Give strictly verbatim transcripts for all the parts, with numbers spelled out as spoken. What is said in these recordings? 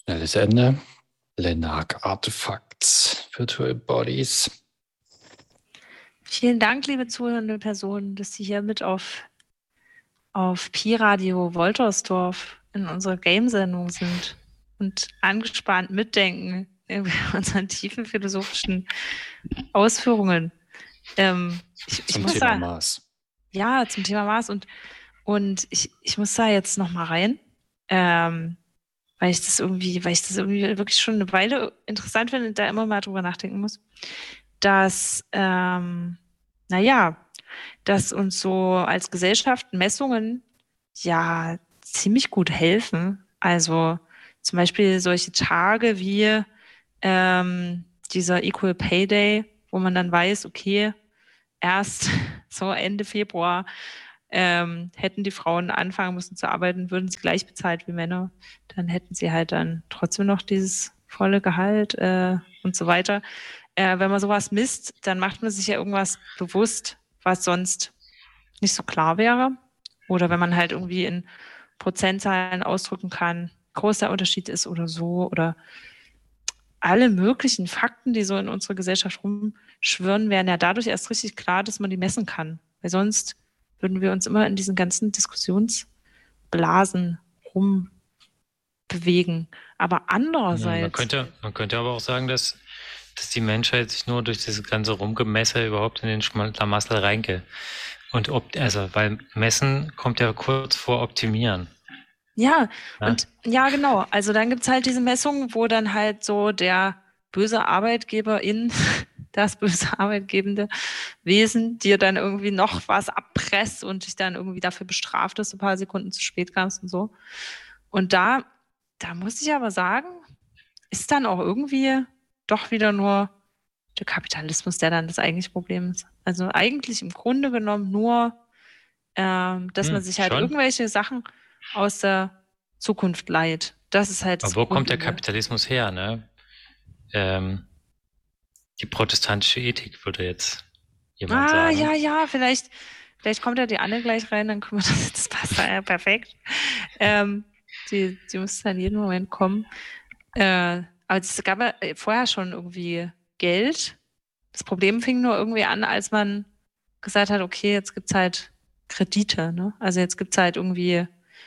Schnelles Ende. Lenark Artifacts, Virtual Bodies. Vielen Dank, liebe zuhörende Personen, dass Sie hier mit auf, auf Pi-Radio Woltersdorf in unserer Game-Sendung sind und angespannt mitdenken über unseren tiefen philosophischen Ausführungen. Ähm, ich, ich Zum muss Thema da, Mars. Ja, zum Thema Mars. Und, und ich, ich muss da jetzt noch mal rein, ähm, weil ich das irgendwie, weil ich das irgendwie wirklich schon eine Weile interessant finde und da immer mal drüber nachdenken muss, dass, ähm, naja, dass uns so als Gesellschaft Messungen ja ziemlich gut helfen. Also zum Beispiel solche Tage wie ähm, dieser Equal Pay Day, wo man dann weiß, okay, erst so Ende Februar ähm, hätten die Frauen anfangen müssen zu arbeiten, würden sie gleich bezahlt wie Männer, dann hätten sie halt dann trotzdem noch dieses volle Gehalt äh, und so weiter. Äh, wenn man sowas misst, dann macht man sich ja irgendwas bewusst, was sonst nicht so klar wäre. Oder wenn man halt irgendwie in Prozentzahlen ausdrücken kann, wie groß der Unterschied ist oder so. Oder alle möglichen Fakten, die so in unserer Gesellschaft rumschwirren, werden ja dadurch erst richtig klar, dass man die messen kann. Weil sonst würden wir uns immer in diesen ganzen Diskussionsblasen rumbewegen. Aber andererseits... Man könnte, man könnte aber auch sagen, dass, dass die Menschheit sich nur durch dieses ganze Rumgemesse überhaupt in den Schlamassel reinge. Und ob, also, weil Messen kommt ja kurz vor Optimieren. Ja, Ja? und ja, genau. Also dann gibt's halt diese Messungen, wo dann halt so der böse Arbeitgeberin, das böse arbeitgebende Wesen, dir dann irgendwie noch was abpresst und dich dann irgendwie dafür bestraft, dass du ein paar Sekunden zu spät kamst und so. Und da, da muss ich aber sagen, ist dann auch irgendwie doch wieder nur der Kapitalismus, der dann das eigentliche Problem ist. Also eigentlich im Grunde genommen nur, ähm, dass Hm, man sich halt schon. irgendwelche Sachen aus der Zukunft leiht. Das ist halt das Aber wo kommt der Grundübel. Kapitalismus her, ne? Ähm, die protestantische Ethik, würde jetzt jemand Ah, sagen. ja, ja, vielleicht, vielleicht kommt ja die Anne gleich rein, dann können wir das, das passt ja perfekt. Ähm, die, die muss dann jeden Moment kommen. Äh, aber es gab ja vorher schon irgendwie Geld. Das Problem fing nur irgendwie an, als man gesagt hat, okay, jetzt gibt's halt Kredite, ne? Also jetzt gibt's halt irgendwie,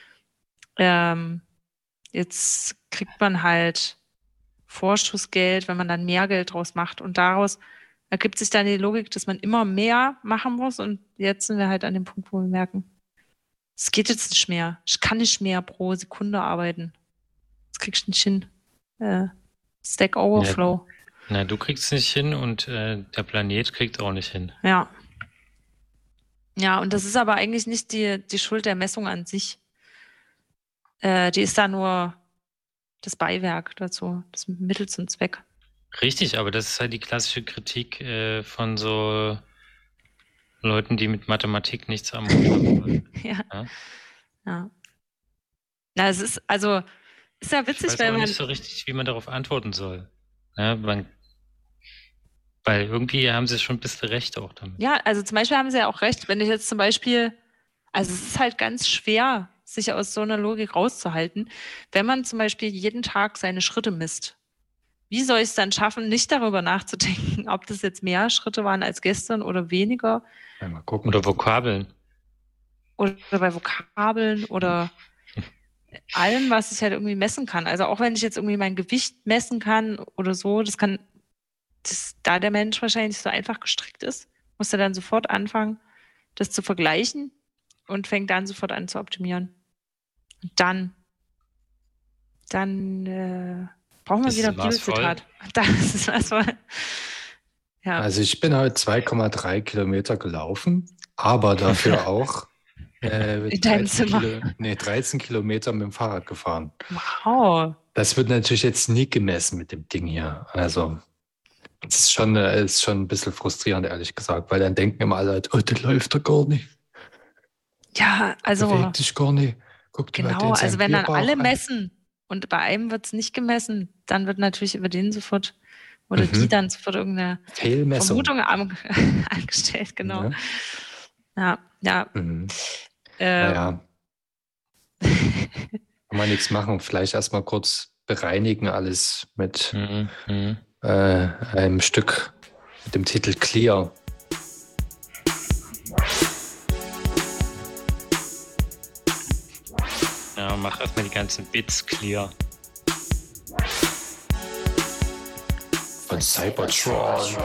ähm, jetzt kriegt man halt Vorschussgeld, wenn man dann mehr Geld draus macht. Und daraus ergibt sich dann die Logik, dass man immer mehr machen muss. Und jetzt sind wir halt an dem Punkt, wo wir merken, es geht jetzt nicht mehr. Ich kann nicht mehr pro Sekunde arbeiten. Das kriegst du nicht hin. Äh, Stack Overflow. Na, du kriegst es nicht hin und äh, der Planet kriegt auch nicht hin. Ja. Ja, und das ist aber eigentlich nicht die, die Schuld der Messung an sich. Äh, die ist da nur das Beiwerk dazu, das Mittel zum Zweck. Richtig, aber das ist halt die klassische Kritik äh, von so Leuten, die mit Mathematik nichts am Hut haben. Ja. Ja? Ja. Na, es ist, also, ist ja Ich witzig, weiß wenn auch man. nicht so richtig, wie man darauf antworten soll. Ja, man, weil irgendwie haben sie schon ein bisschen recht auch damit. Ja, also zum Beispiel haben sie ja auch recht, wenn ich jetzt zum Beispiel, also es ist halt ganz schwer, sich aus so einer Logik rauszuhalten, wenn man zum Beispiel jeden Tag seine Schritte misst. Wie soll ich es dann schaffen, nicht darüber nachzudenken, ob das jetzt mehr Schritte waren als gestern oder weniger? Ja, mal gucken. Oder Vokabeln. Oder bei Vokabeln oder allem, was ich halt irgendwie messen kann. Also auch wenn ich jetzt irgendwie mein Gewicht messen kann oder so, das kann, das, da der Mensch wahrscheinlich so einfach gestrickt ist, muss er dann sofort anfangen, das zu vergleichen und fängt dann sofort an zu optimieren. Und dann, dann äh, brauchen wir Ist wieder das Maß voll? Bibelzitat. Das ist was voll. Ja. Also ich bin heute zwei Komma drei Kilometer gelaufen, aber dafür auch äh, In deinem dreizehn, Zimmer. Kilo, nee, dreizehn Kilometer mit dem Fahrrad gefahren. Wow. Das wird natürlich jetzt nie gemessen mit dem Ding hier. Also es ist schon, äh, ist schon ein bisschen frustrierend, ehrlich gesagt, weil dann denken immer alle, oh, der läuft doch gar nicht. Ja, also Bewegt sich gar nicht. Guck dir mal genau, den also seinen wenn dann Bierbauch alle an. messen und bei einem wird es nicht gemessen, dann wird natürlich über den sofort oder Mhm. die dann sofort irgendeine Fehlmessung. Vermutung an, angestellt, genau. Ja. Ja, ja. Mhm. Ähm, Naja, kann man nichts machen. Vielleicht erstmal kurz bereinigen alles mit Mhm. Mhm. äh, einem Stück mit dem Titel Clear. Ja, mach erstmal die ganzen Bits clear. Von Cybertron.